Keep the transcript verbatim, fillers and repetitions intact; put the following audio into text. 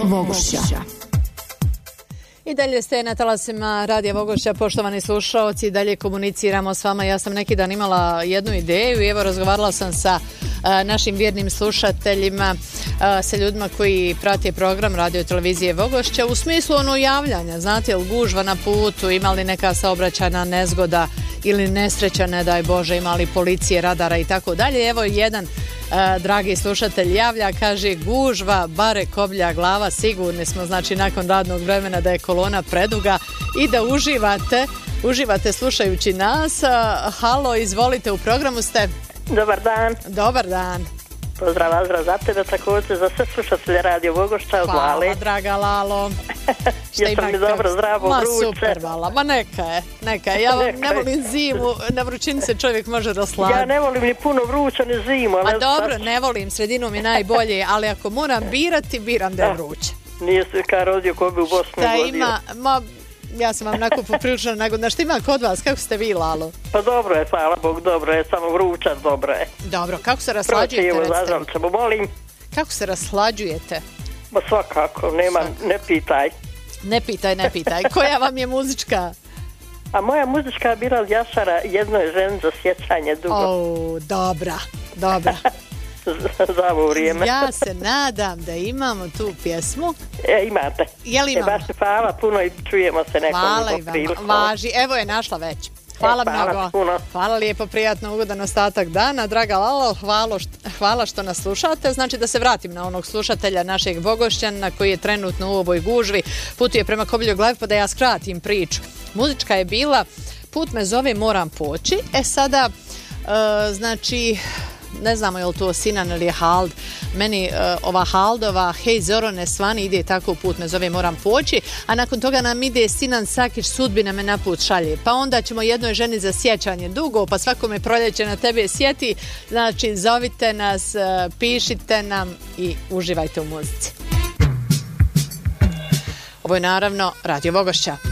Vogošća. I dalje ste na talasima Radija Vogošća, poštovani slušaoci, dalje komuniciramo s vama. Ja sam neki dan imala jednu ideju i evo razgovarala sam sa a, našim vjernim slušateljima, a, sa ljudima koji prate program Radio Televizije Vogošća u smislu ono javljanja, znate, jel gužva na putu, imali neka saobraćajna nezgoda ili nesreća, ne daj Bože, imali policije, radara i tako dalje. Evo jedan Uh, dragi slušatelj javlja, kaže gužva, bare koblja glava, sigurni smo, znači nakon radnog vremena da je kolona preduga i da uživate, uživate slušajući nas. Uh, halo, izvolite, u programu ste. Dobar dan. Dobar dan. Pozdrav, Azra, za tebe, također za sve slušatelje Radio Vogošća od Lale. Hvala, draga Lalo. Jesam mi dobro, zdravo, ma, vruće. Ma super, Vala, ma neka je, neka je. Ja vam ne volim zimu, na vrućini se čovjek može rasladiti. Ja ne volim ni puno vruća, ni zimu. Ma dobro, ne volim, sredinu mi najbolje, ali ako moram birati, biram da je vruće. Nije se kao rodio ko bi u Bosni šta godio. Ima, ma, ja sam vam onako poprilično nagodna. Šta ima kod vas, kako ste vi, Lalo? Pa dobro je, hvala Bog, dobro je, samo vruća, dobro je. Dobro, kako se raslađujete? Proći, evo, zazamčemo, molim. Kako se raslađujete? Ma svakako, nema, svakako. Ne pitaj. Ne pitaj, ne pitaj. Koja vam je muzička? A moja muzička je bila Jašara, Jednoj ženi za sjećanje dugo. O, dobra, dobra. za ovo vrijeme. Ja se nadam da imamo tu pjesmu. E, imate. Jel imamo? E, baš hvala puno i čujemo se nekom. Hvala i vama. Važi, evo je našla već. Hvala, e, hvala mnogo. Puno. Hvala lijepo, prijatno, ugodan ostatak dana. Draga Lalo, hvala, hvala što nas slušate. Znači da se vratim na onog slušatelja našeg Vogošćana koji je trenutno u ovoj gužvi. Putuje prema Kobiljoj glavi, pa da ja skratim priču. Muzička je bila Put me zove, moram poći. E sada, e, znači... ne znamo je li to Sinan ili je Hald. Meni uh, ova Haldova Hej Zorone svani ide tako, Put me zove, moram poći, a nakon toga nam ide Sinan Sakić, Sudbina me na put šalje, pa onda ćemo Jednoj ženi za sjećanje dugo, pa svakome proljeće na tebe sjeti. Znači zovite nas, uh, pišite nam i uživajte u muzici. Ovo je naravno Radio Vogošća.